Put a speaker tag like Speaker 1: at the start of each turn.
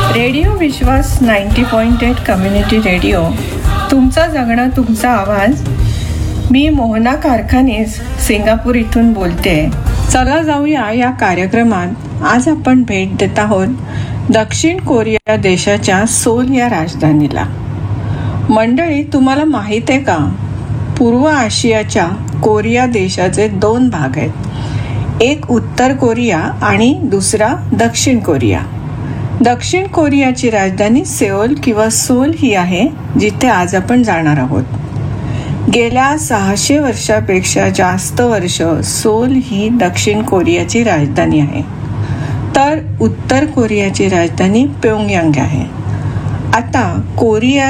Speaker 1: Radio विश्वास 90.8 community radio, तुमचं जगणं तुमचा आवाज. मी मोहना कारखानीस सिंगापूर इथून बोलते. चला जाऊया या कार्यक्रमात. आज आपण भेट देत आहोत दक्षिण कोरिया देशाच्या सोल या राजधानीला. मंडळी, तुम्हाला माहीत आहे का, पूर्व आशियाच्या कोरिया देशाचे 2 भाग आहेत. एक उत्तर कोरिया आणि दुसरा दक्षिण कोरिया. दक्षिण कोरियाची राजधानी सेओल किंवा सोल ही आहे, जिथे आज आपण जाणार आहोत. गेल्या 600 वर्षापेक्षा जास्त वर्ष सोल ही दक्षिण कोरियाची राजधानी आहे, तर उत्तर कोरियाची राजधानी प्योंगयांग आहे. आता कोरिया